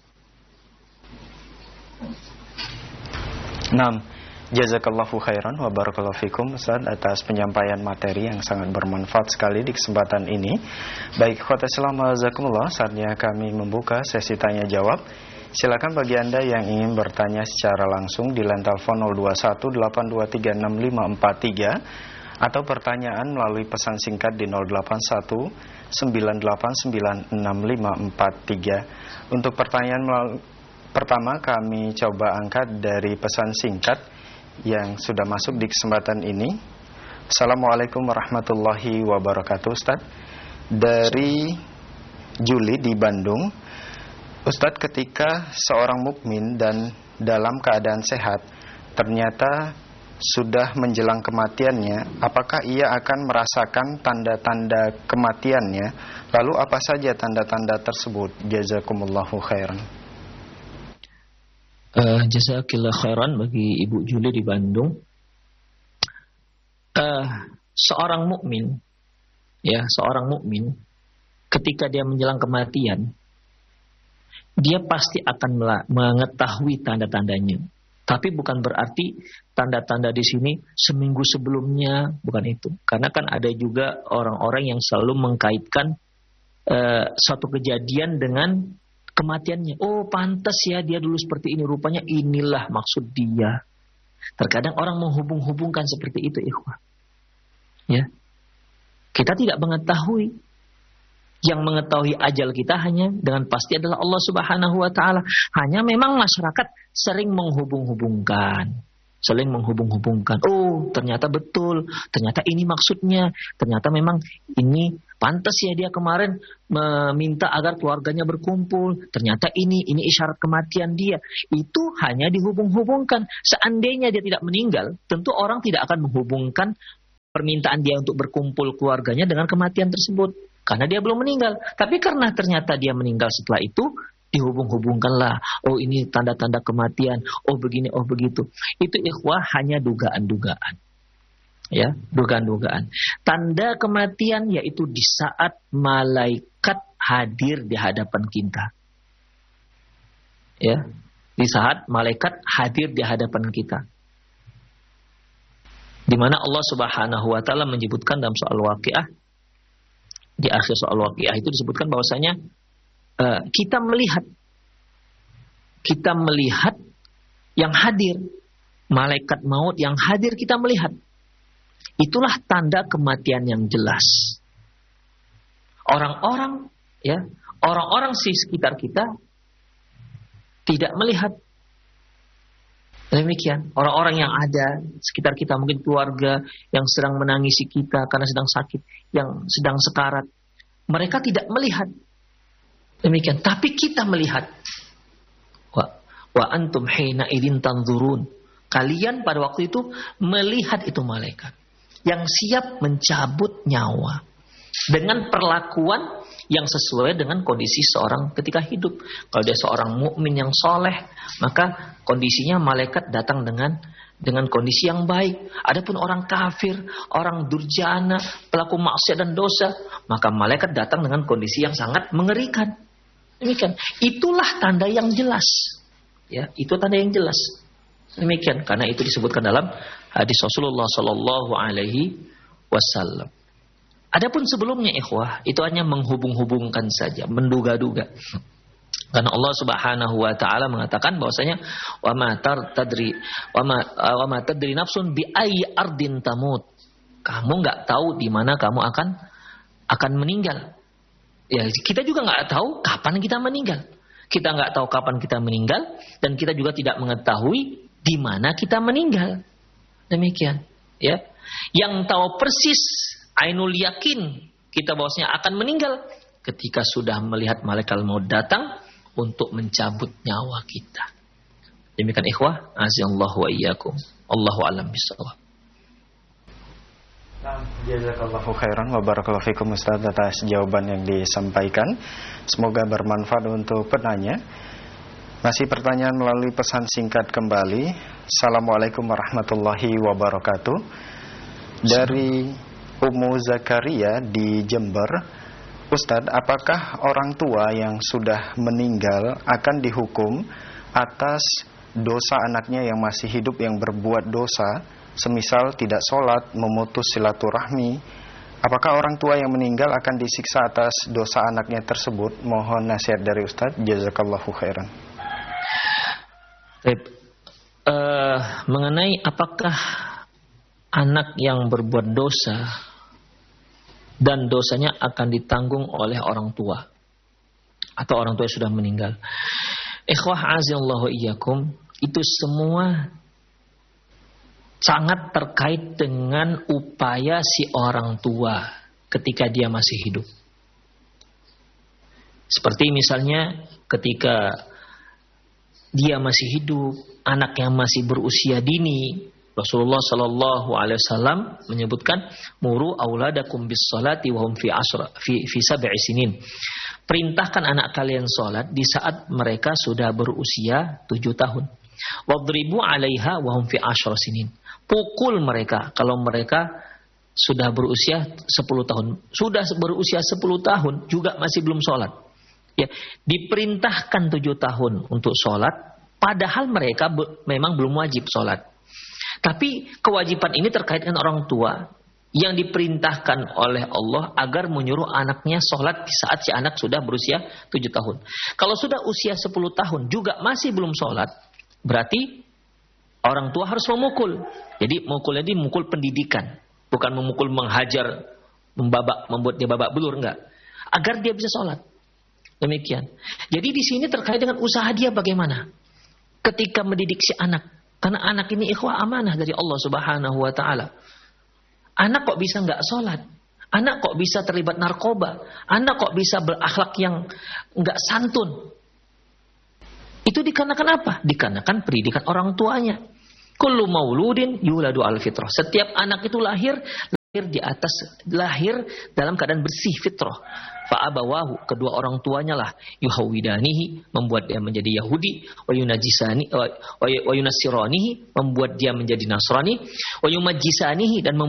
Naam, jazakallahu khairan wa barakallahu fikum Ustaz atas penyampaian materi yang sangat bermanfaat sekali di kesempatan ini. Baik, ikhwata Islam jazakumullah, saatnya kami membuka sesi tanya jawab. Silakan bagi Anda yang ingin bertanya secara langsung di line telepon 0218236543 atau pertanyaan melalui pesan singkat di 0819896543. Untuk pertanyaan pertama kami coba angkat dari pesan singkat yang sudah masuk di kesempatan ini. Assalamualaikum warahmatullahi wabarakatuh Ustaz. Dari Juli di Bandung. Ustaz, ketika seorang mukmin dan dalam keadaan sehat ternyata sudah menjelang kematiannya, apakah ia akan merasakan tanda-tanda kematiannya? Lalu apa saja tanda-tanda tersebut? Jazakumullahu khairan. Jazakillah khairan bagi Ibu Juli di Bandung. Seorang mukmin, ya, seorang mukmin ketika dia menjelang kematian, dia pasti akan mengetahui tanda-tandanya. Tapi bukan berarti tanda-tanda di sini seminggu sebelumnya, bukan itu. Karena kan ada juga orang-orang yang selalu mengkaitkan suatu kejadian dengan kematiannya. Oh, pantas ya dia dulu seperti ini, rupanya inilah maksud dia. Terkadang orang menghubung-hubungkan seperti itu, ikhwah. Ya. Kita tidak mengetahui. Yang mengetahui ajal kita hanya dengan pasti adalah Allah Subhanahu wa taala. Hanya memang masyarakat sering menghubung-hubungkan. Oh, ternyata betul. Ternyata ini maksudnya. Ternyata memang ini pantas ya dia kemarin meminta agar keluarganya berkumpul. Ternyata ini isyarat kematian dia. Itu hanya dihubung-hubungkan. Seandainya dia tidak meninggal, tentu orang tidak akan menghubungkan permintaan dia untuk berkumpul keluarganya dengan kematian tersebut. Karena dia belum meninggal. Tapi karena ternyata dia meninggal setelah itu, dihubung-hubungkanlah. Oh, ini tanda-tanda kematian. Oh, begini, oh begitu. Itu ikhwah hanya dugaan-dugaan. Ya, dugaan-dugaan. Tanda kematian yaitu di saat malaikat hadir di hadapan kita. Ya, di saat malaikat hadir di hadapan kita. Di mana Allah Subhanahu wa taala menyebutkan dalam soal Waqiah, di akhir soal Waqiah itu disebutkan bahwasanya kita melihat yang hadir, malaikat maut yang hadir kita melihat. Itulah tanda kematian yang jelas. Orang-orang di sekitar kita tidak melihat. Demikian, orang-orang yang ada sekitar kita, mungkin keluarga yang sedang menangisi kita karena sedang sakit, yang sedang sekarat, mereka tidak melihat. Demikian, tapi kita melihat. Wa antum hina idin tanzurun. Kalian pada waktu itu melihat itu malaikat yang siap mencabut nyawa. dengan perlakuan yang sesuai dengan kondisi seorang ketika hidup. Kalau dia seorang mukmin yang soleh, maka kondisinya malaikat datang dengan kondisi yang baik. Adapun orang kafir, orang durjana, pelaku maksiat dan dosa, maka malaikat datang dengan kondisi yang sangat mengerikan. Demikian. Itulah tanda yang jelas. Ya, itu tanda yang jelas. Demikian, karena itu disebutkan dalam hadis Rasulullah Sallallahu Alaihi Wasallam. Adapun sebelumnya ikhwah, itu hanya menghubung-hubungkan saja, menduga-duga. Karena Allah Subhanahu wa taala mengatakan bahwasanya wa ma tadri nafsun bi ayyi ardin tamut. Kamu enggak tahu di mana kamu akan meninggal. Ya, kita juga enggak tahu kapan kita meninggal. Kita enggak tahu kapan kita meninggal dan kita juga tidak mengetahui di mana kita meninggal. Demikian, ya. Yang tahu persis ainul yakin kita bahwasanya akan meninggal ketika sudah melihat malaikat maut datang untuk mencabut nyawa kita. Demikian ikhwah, azallahu wa iyyakum. Allahu a'lam bishawab. Jazakallahu khairan wa barakallahu fikum Ustaz atas jawaban yang disampaikan. Semoga bermanfaat untuk penanya. Masih pertanyaan melalui pesan singkat kembali. Assalamualaikum warahmatullahi wabarakatuh. Dari Ummu Zakaria di Jember, Ustadz, apakah orang tua yang sudah meninggal akan dihukum atas dosa anaknya yang masih hidup yang berbuat dosa, semisal tidak sholat, memutus silaturahmi? Apakah orang tua yang meninggal akan disiksa atas dosa anaknya tersebut? Mohon nasihat dari Ustadz. Jazakallahu khairan. Mengenai apakah anak yang berbuat dosa dan dosanya akan ditanggung oleh orang tua atau orang tua yang sudah meninggal. Ikhwah azallahu iyyakum, itu semua sangat terkait dengan upaya si orang tua ketika dia masih hidup. Seperti misalnya ketika dia masih hidup, anak yang masih berusia dini, Rasulullah Sallallahu Alaihi Wasallam menyebutkan muru auladakum bis salati wa hum fi sab'i sinin. Perintahkan anak kalian salat di saat mereka sudah berusia 7 tahun. Wadribu 'alaiha wa hum fi 10 sinin. Pukul mereka kalau mereka sudah berusia 10 tahun. Sudah berusia 10 tahun juga masih belum salat. Ya, diperintahkan 7 tahun untuk salat padahal mereka memang belum wajib salat. Tapi kewajiban ini terkait dengan orang tua yang diperintahkan oleh Allah agar menyuruh anaknya sholat di saat si anak sudah berusia 7 tahun. Kalau sudah usia 10 tahun juga masih belum sholat, berarti orang tua harus memukul. Jadi mukulnya ini mukul pendidikan, bukan memukul menghajar, membuat dia babak belur, enggak. Agar dia bisa sholat. Demikian. Jadi di sini terkait dengan usaha dia bagaimana ketika mendidik si anak. Karena anak ini ikhwah amanah dari Allah Subhanahu wa taala. Anak kok bisa enggak sholat? Anak kok bisa terlibat narkoba? Anak kok bisa berakhlak yang enggak santun? Itu dikarenakan apa? Dikarenakan pendidikan orang tuanya. Kullu mauludin yuladu al fitrah. Setiap anak itu lahir dalam keadaan bersih fitrah. Fa'abawahu, kedua orang tuanya lah yuhawidanihi, membuat dia menjadi Yahudi, wa yunasiranihi, membuat dia menjadi Nasrani, wa yumajjisanihi, dan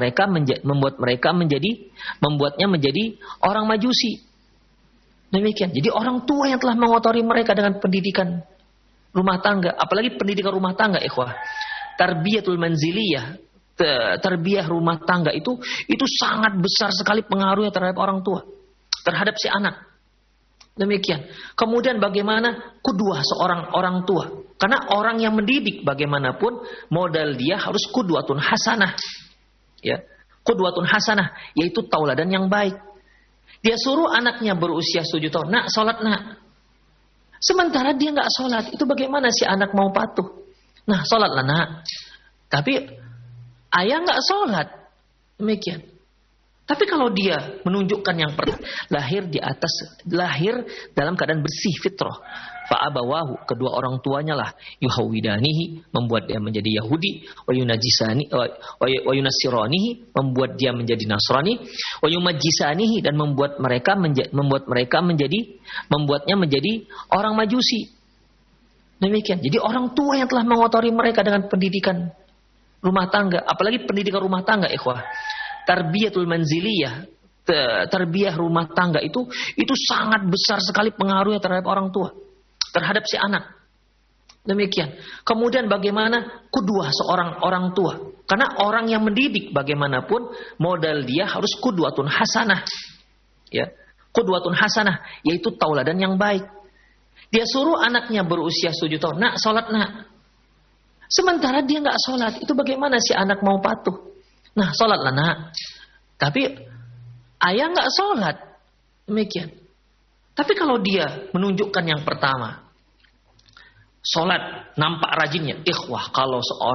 membuatnya menjadi orang Majusi. Demikian. Jadi orang tua yang telah mengotori mereka dengan pendidikan rumah tangga, apalagi pendidikan rumah tangga ikhwah. Tarbiyatul manziliyah, tarbiyah rumah tangga itu sangat besar sekali pengaruhnya terhadap orang tua, terhadap si anak. Demikian. Kemudian bagaimana kudwah seorang orang tua? Karena orang yang mendidik bagaimanapun modal dia harus kudwatun hasanah. Ya, kudwatun hasanah yaitu tauladan yang baik. Dia suruh anaknya berusia 7 tahun, "Nak, salat, Nak." Sementara dia enggak salat, itu bagaimana si anak mau patuh? Nah, salatlah, Nak. Tapi ayah enggak salat. Demikian. Tapi kalau dia menunjukkan yang lahir dalam keadaan bersih fitrah. Fa'abawahu, kedua orang tuanya lah yuhawidanihi, membuat dia menjadi Yahudi, wa yunasiranihi, membuat dia menjadi Nasrani, wa yumajjisanihi, dan membuatnya menjadi orang Majusi. Demikian. Jadi orang tua yang telah mengotori mereka dengan pendidikan rumah tangga, apalagi pendidikan rumah tangga, ikhwah. Tarbiyatul manziliyah, tarbiyah rumah tangga itu sangat besar sekali pengaruhnya terhadap orang tua, terhadap si anak. Demikian. Kemudian bagaimana kudwah seorang orang tua? Karena orang yang mendidik bagaimanapun modal dia harus kudwatun hasanah. Ya, kudwatun hasanah, yaitu tauladan yang baik. Dia suruh anaknya berusia 7 tahun, nak sholat nak. Sementara dia nggak sholat, itu bagaimana si anak mau patuh? Nah, sholatlah nak. Tapi ayah nggak sholat, demikian. Tapi kalau dia menunjukkan yang pertama, sholat nampak rajinnya, ikhwah, kalau seorang